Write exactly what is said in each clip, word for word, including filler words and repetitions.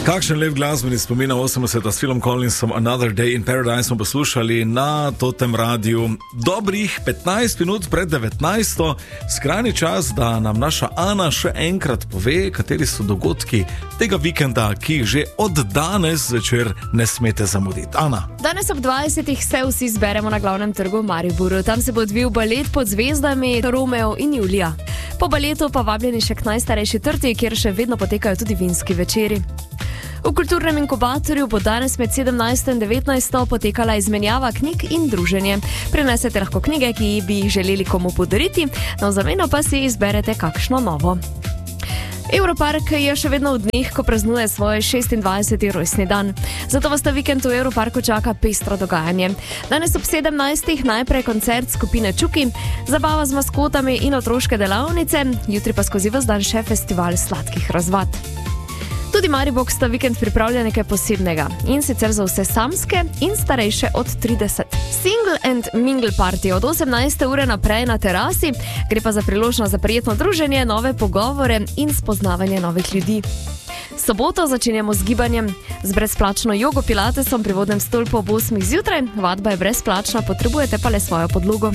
Kakšen lep glasbeni spomin na osemdeseta s Philom Collinsom Another Day in Paradise smo poslušali na Totem radiju. Dobrih petnajst minut pred devetnajsto, skrajni čas, da nam naša Ana še enkrat pove, kateri so dogodki tega vikenda, ki jih že od danes zvečer ne smete zamuditi. Ana. Danes ob dvajsetih se vsi zberemo na glavnem trgu v Mariboru. Tam se bo odvil balet pod zvezdami Romeo in Julija. Po baletu pa vabljeni še k najstarejši trti, kjer še vedno potekajo tudi vinski večeri. V kulturnem inkubatorju bo danes med sedemnajsto in devetnajsto potekala izmenjava knjig in druženje. Prinesete lahko knjige, ki bi jih želeli komu podariti, no v zameno pa si izberete kakšno novo. Europark je še vedno v dneh, ko praznuje svoj šestindvajseti rojstni dan. Zato vas ta vikend v Europarku čaka pestro dogajanje. Danes ob sedemnajstih najprej koncert skupine Čuki, zabava z maskotami in otroške delavnice, jutri pa skozi ves dan še festival sladkih razvad. Tudi Maribor sta vikend pripravlja nekaj posebnega, in sicer za vse samske in starejše od trideset. Single and mingle party od osemnajste ure naprej na terasi, gre pa za priložnost za prijetno druženje, nove pogovore in spoznavanje novih ljudi. Soboto začenjamo z gibanjem, z brezplačno jogo pilatesom pri vodnem stolpu ob osmih zjutraj, vadba je brezplačna, potrebujete pa le svojo podlogo.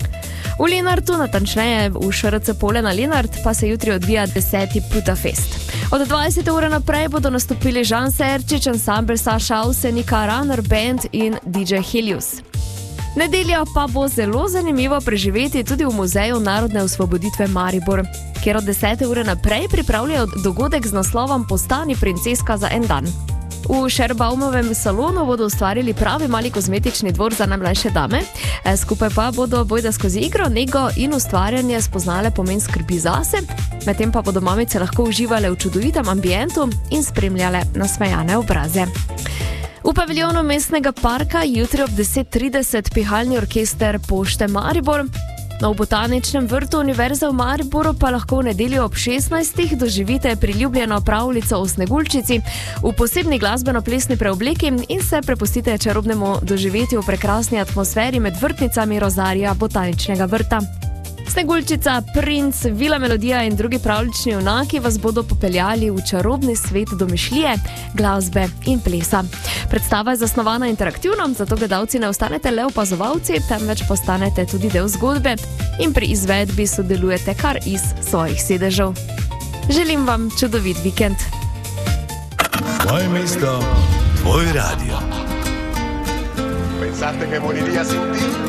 V Lenartu, natančneje v Š R C Pole na Lenart, pa se jutri odvija deseti Puta Fest. Od dvajsete ure naprej bodo nastopili Žan Serčič, ansambel Saša Avsenika, Runner Band in D J Helios. Nedelja pa bo zelo zanimivo preživeti tudi v Muzeju narodne osvoboditve Maribor, kjer od desete ure naprej pripravljajo dogodek z naslovom Postani princeska za en dan. V Šerbaumovem salonu bodo ustvarili pravi mali kozmetični dvor za najmlajše dame, skupaj pa bodo bojda skozi igro, nego in ustvarjanje spoznale pomen skrbi zase, medtem pa bodo mamice lahko uživale v čudovitem ambientu in spremljale nasmejane obraze. V paviljonu mestnega parka jutri ob deset trideset pihalni orkester Pošte Maribor. No, v botaničnem vrtu Univerze v Mariboru pa lahko v nedeljo ob šestnajstih doživite priljubljeno pravljico o Sneguljčici v posebni glasbeno-plesni preobleki in se prepustite čarobnemu doživetju v prekrasni atmosferi med vrtnicami rozarija botaničnega vrta. Sneguljčica, princ, Vila Melodija in drugi pravljični junaki vas bodo popeljali v čarobni svet domišljije, glasbe in plesa. Predstava je zasnovana interaktivno, zato gledalci ne ostanete le opazovalci, temveč postanete tudi del zgodbe in pri izvedbi sodelujete kar iz svojih sedežev. Želim vam čudovit vikend. Tvoje mesto, tvoj radio. Pensate che moriria sin ti?